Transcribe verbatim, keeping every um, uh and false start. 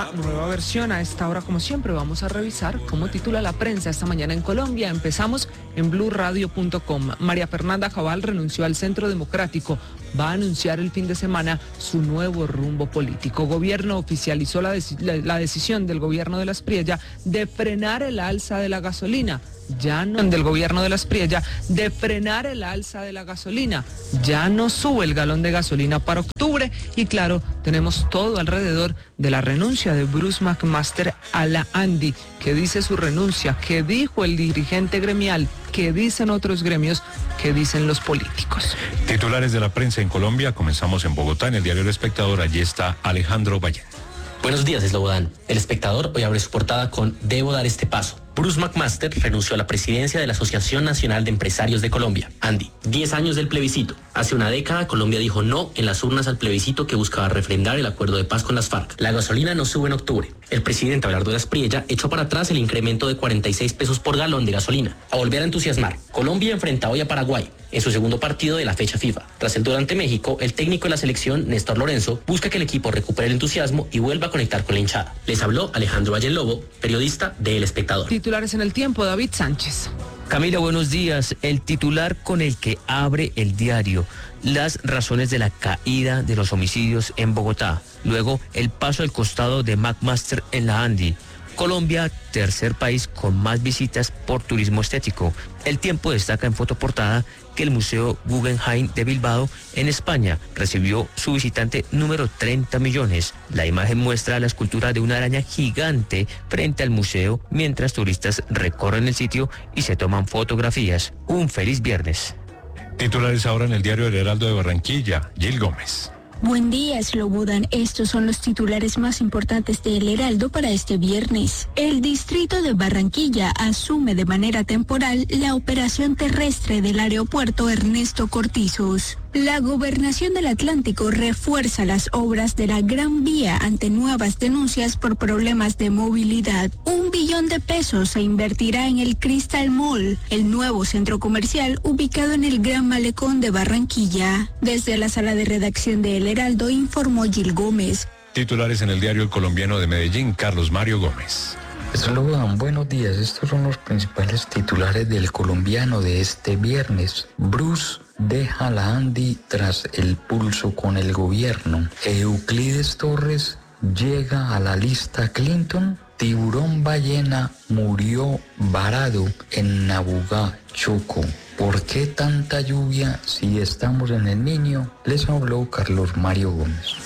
Nueva versión a esta hora, como siempre, vamos a revisar cómo titula la prensa esta mañana en Colombia. Empezamos en blue radio punto com. María Fernanda Cabal renunció al Centro Democrático. Va a anunciar el fin de semana su nuevo rumbo político. Gobierno oficializó la, dec- la, la decisión del gobierno de Las Priella de frenar el alza de la gasolina. Ya no del gobierno de Las Priella de frenar el alza de la gasolina. Ya no sube el galón de gasolina para octubre y claro, tenemos todo alrededor de la renuncia de Bruce McMaster a la ANDI. ¿Qué dice su renuncia? ¿Qué dijo el dirigente gremial? ¿Qué dicen otros gremios? ¿Qué dicen los políticos? Titulares de la prensa en Colombia. Comenzamos en Bogotá, en el diario El Espectador. Allí está Alejandro Ballén. Buenos días, Eslobodán. El Espectador hoy abre su portada con "Debo dar este paso". Bruce McMaster renunció a la presidencia de la Asociación Nacional de Empresarios de Colombia, ANDI. Diez años del plebiscito. Hace una década, Colombia dijo no en las urnas al plebiscito que buscaba refrendar el acuerdo de paz con las FARC. La gasolina no sube en octubre. El presidente Abelardo Las Priella echó para atrás el incremento de cuarenta y seis pesos por galón de gasolina. A volver a entusiasmar, Colombia enfrenta hoy a Paraguay en su segundo partido de la fecha FIFA. Tras el duelo ante México, el técnico de la selección, Néstor Lorenzo, busca que el equipo recupere el entusiasmo y vuelva a conectar con la hinchada. Les habló Alejandro Ballén Lobo, periodista de El Espectador. Titulares en el tiempo, David Sánchez. Camila, buenos días. El titular con el que abre el diario: las razones de la caída de los homicidios en Bogotá. Luego, el paso al costado de McMaster en la ANDI. Colombia, tercer país con más visitas por turismo estético. El Tiempo destaca en fotoportada que el Museo Guggenheim de Bilbao, en España, recibió su visitante número treinta millones. La imagen muestra la escultura de una araña gigante frente al museo, mientras turistas recorren el sitio y se toman fotografías. Un feliz viernes. Titulares ahora en el diario El Heraldo de Barranquilla. Gil Gómez. Buen día, Slobodan. Estos son los titulares más importantes de El Heraldo para este viernes. El distrito de Barranquilla asume de manera temporal la operación terrestre del aeropuerto Ernesto Cortizos. La Gobernación del Atlántico refuerza las obras de la Gran Vía ante nuevas denuncias por problemas de movilidad. Un billón de pesos se invertirá en el Crystal Mall, el nuevo centro comercial ubicado en el Gran Malecón de Barranquilla. Desde la sala de redacción de El Heraldo informó Gil Gómez. Titulares en el diario El Colombiano de Medellín. Carlos Mario Gómez. Slobodan, buenos días. Estos son los principales titulares del Colombiano de este viernes. Bruce deja la ANDI tras el pulso con el gobierno. Euclides Torres llega a la lista Clinton. Tiburón ballena murió varado en Nabugá, Chocó. ¿Por qué tanta lluvia si estamos en El Niño? Les habló Carlos Mario Gómez.